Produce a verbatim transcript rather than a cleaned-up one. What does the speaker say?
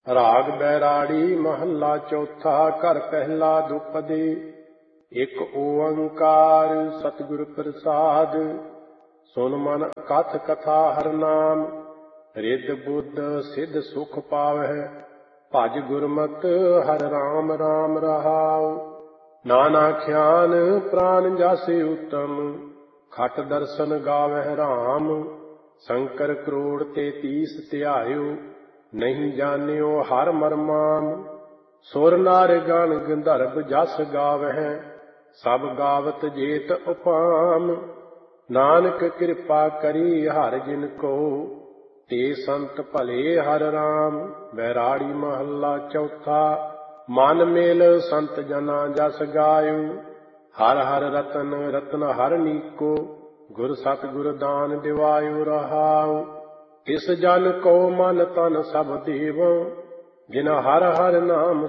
ਰਾਗ ਬੈਰਾੜੀ ਮਹੱਲਾ ਚੌਥਾ। ਘਰ ਪਹਿਲਾ ਦੁਪਦੀ। ਇੱਕ ਓੰਕਾਰ ਸਤਿਗੁਰ ਪ੍ਰਸਾਦ। ਸੁਨ ਮਨ ਕਥ ਕਥਾ ਹਰਿ ਨਾਮ। ਰਿੱਧ ਬੁੱਧ ਸਿੱਧ ਸੁਖ ਪਾਵਹਿ। ਭਜ ਗੁਰਮਤਿ ਹਰਿ ਰਾਮ ਰਾਮ ਰਹਾਉ। ਨਾਨਾ ਖਿਆਨ ਪ੍ਰਾਨ ਜਾਸੀ ਉਤਮ। ਖਟ ਦਰਸ਼ਨ ਗਾਵਹਿ ਰਾਮ। ਸ਼ੰਕਰ ਕਰੋੜ ਤੇਤੀਸ ਧਿਆਇਓ। ਨਹੀਂ ਜਾਣਿਓ ਹਰ ਮਰਮਾਮ। ਸੁਰ ਨਾਰ ਗਣ ਗੰਧਰਵ ਜਸ ਗਾਵਹਿ। ਸਭ ਗਾਵਤ ਜੇਤ ਉਪਾਮ। ਨਾਨਕ ਕਿਰਪਾ ਕਰੀ ਹਰਿ ਜਿਨ ਕੋ। ਤੇ ਸੰਤ ਭਲੇ ਹਰਿ ਰਾਮ। ਬੈਰਾੜੀ ਮਹੱਲਾ ਚੌਥਾ। ਮਨ ਮੇਲ ਸੰਤ ਜਨਾ ਜਸ ਗਾਇਓ। ਹਰਿ ਹਰਿ ਰਤਨ ਰਤਨ ਹਰਿ ਨੀਕੋ। ਗੁਰ ਸਤਿਗੁਰ ਦਾਨ ਦਿਵਾਇਓ ਰਹਾਉ। ਤਿਸ ਜਨ ਕੋ ਮਨ ਤਨ ਸਭ ਦੇਵੋ। ਜਿਨ ਹਰਿ ਹਰਿ ਨਾਮ